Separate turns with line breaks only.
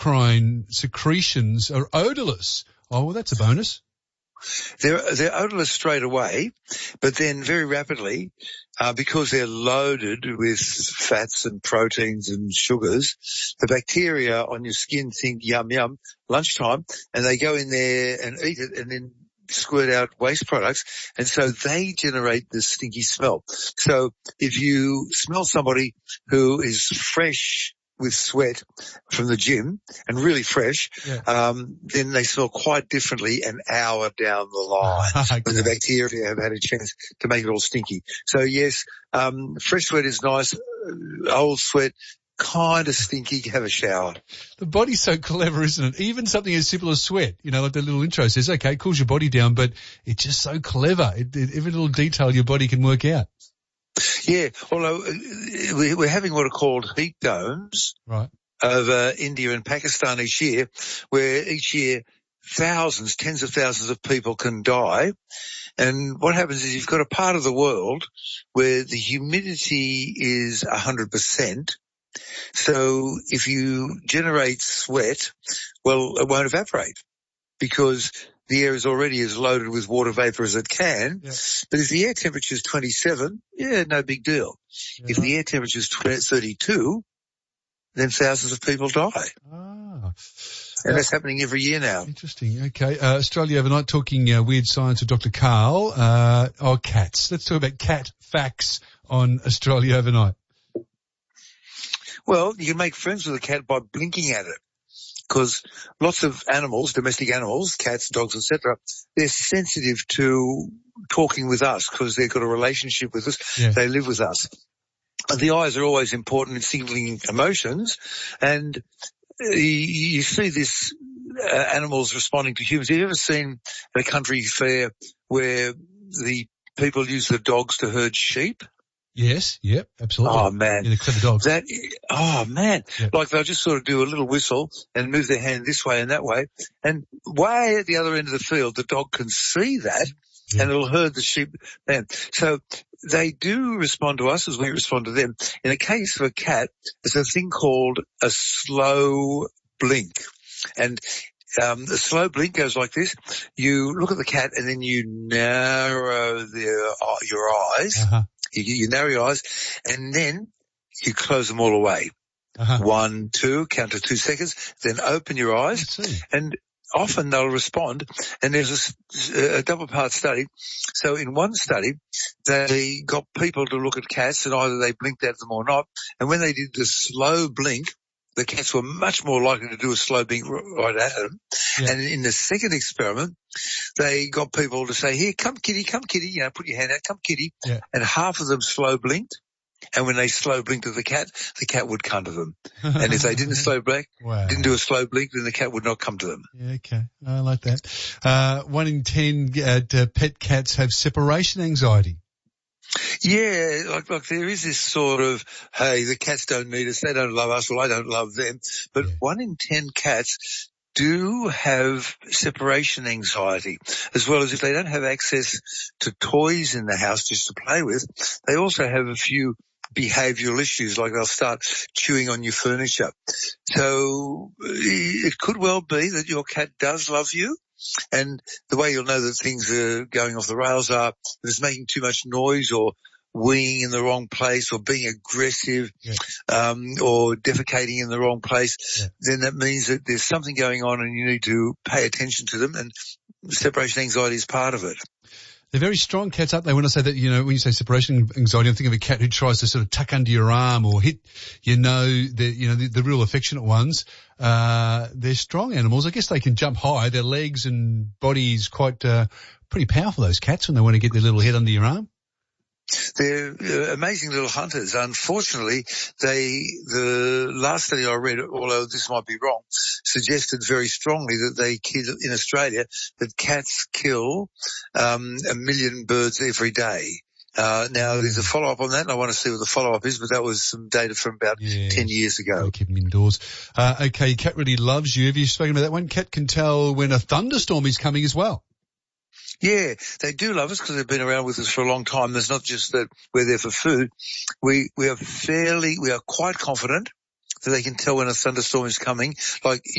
endocrine secretions are odourless. Oh, well, that's a bonus.
They're odourless straight away, but then very rapidly, because they're loaded with fats and proteins and sugars, the bacteria on your skin think yum yum, lunchtime, and they go in there and eat it and then squirt out waste products, and so they generate this stinky smell. So if you smell somebody who is fresh with sweat from the gym and really fresh, then they smell quite differently an hour down the line when the bacteria have had a chance to make it all stinky. So yes, fresh sweat is nice. Old sweat, kind of stinky. Have a shower.
The body's so clever, isn't it? Even something as simple as sweat, like the little intro says, okay, it cools your body down, but it's just so clever. Every little detail your body can work out.
Yeah, although we're having what are called heat domes over India and Pakistan each year, where each year thousands, tens of thousands of people can die. And what happens is you've got a part of the world where the humidity is 100%. So if you generate sweat, well, it won't evaporate because the air is already as loaded with water vapor as it can. Yeah. But if the air temperature is 27, no big deal. Yeah. If the air temperature is 32, then thousands of people die. And that's happening every year now.
Interesting. Okay. Australia Overnight talking weird science with Dr. Karl. Cats. Let's talk about cat facts on Australia Overnight.
Well, you can make friends with a cat by blinking at it. Because lots of animals, domestic animals, cats, dogs, etc., they're sensitive to talking with us because they've got a relationship with us. Yeah. They live with us. And the eyes are always important in signaling emotions. And you see this animals responding to humans. Have you ever seen a country fair where the people use the dogs to herd sheep?
Yes, yep, absolutely.
Oh man.
Yeah, the clever dogs.
Yep. Like they'll just sort of do a little whistle and move their hand this way and that way. And way at the other end of the field, the dog can see that and it'll herd the sheep then. So they do respond to us as we respond to them. In the case of a cat, there's a thing called a slow blink. And the slow blink goes like this. You look at the cat and then you narrow your eyes. Uh-huh. You narrow your eyes and then you close them all away. Uh-huh. 1, 2, count to 2 seconds, then open your eyes and often they'll respond. And there's a double-part study. So in one study, they got people to look at cats and either they blinked at them or not. And when they did the slow blink, the cats were much more likely to do a slow blink right at them. Yeah. And in the second experiment, they got people to say, here, come kitty, put your hand out, come kitty. Yeah. And half of them slow blinked. And when they slow blinked at the cat would come to them. And if they didn't didn't do a slow blink, then the cat would not come to them.
Yeah, okay. I like that. 1 in 10 pet cats have separation anxiety.
Yeah, like there is this sort of, hey, the cats don't need us, they don't love us, well, I don't love them. But 1 in 10 cats do have separation anxiety, as well as if they don't have access to toys in the house just to play with, they also have a few behavioural issues, like they'll start chewing on your furniture. So it could well be that your cat does love you. And the way you'll know that things are going off the rails are if it's making too much noise or weeing in the wrong place or being aggressive, or defecating in the wrong place, then that means that there's something going on and you need to pay attention to them, and separation anxiety is part of it.
They're very strong cats, aren't they? When I say that, when you say separation anxiety, I'm thinking of a cat who tries to sort of tuck under your arm or hit, the real affectionate ones. They're strong animals. I guess they can jump high. Their legs and bodies quite, pretty powerful, those cats, when they want to get their little head under your arm.
They're amazing little hunters. Unfortunately, the last study I read, although this might be wrong, suggested very strongly that they kill, in Australia, that cats kill 1 million birds every day. Now there's a follow-up on that, and I want to see what the follow-up is, but that was some data from about 10 years ago.
Keep them indoors. Okay, cat really loves you. Have you spoken about that one? Cat can tell when a thunderstorm is coming as well.
Yeah, they do love us because they've been around with us for a long time. There's not just that we're there for food. We are quite confident that they can tell when a thunderstorm is coming. Like